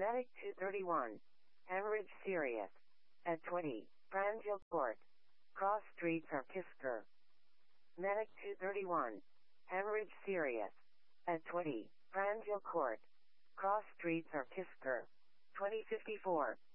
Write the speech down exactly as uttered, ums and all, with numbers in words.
Medic two thirty-one. Hemorrhage serious. At twenty. Pranjal Court. Cross Street Sarkisker. Medic two thirty-one. Hemorrhage serious. At twenty. Pranjal Court. Cross Street Sarkisker. twenty fifty-four.